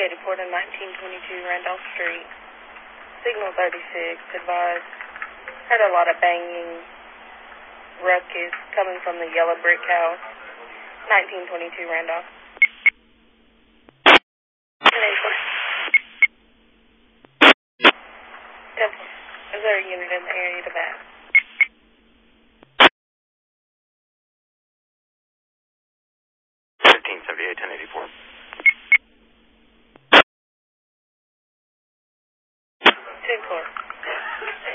1084 to 1922 Randolph Street. Signal 36, advised. Heard a lot of banging, ruckus coming from the yellow brick house. 1922 Randolph. 1084. Is there a unit in the area to bat? 1578, 1084.